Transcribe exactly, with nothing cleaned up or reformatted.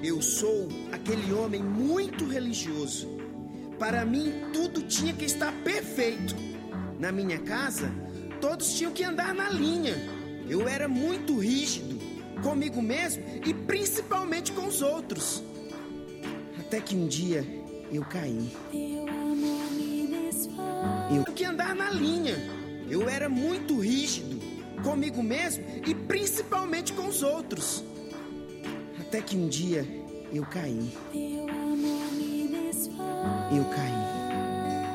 Eu sou aquele homem muito religioso. Para mim, tudo tinha que estar perfeito. Na minha casa, todos tinham que andar na linha. Eu era muito rígido, comigo mesmo e principalmente com os outros. Até que um dia, eu caí. Eu tinha que andar na linha. Eu era muito rígido, comigo mesmo e principalmente com os outros. Até que um dia eu caí. Eu caí.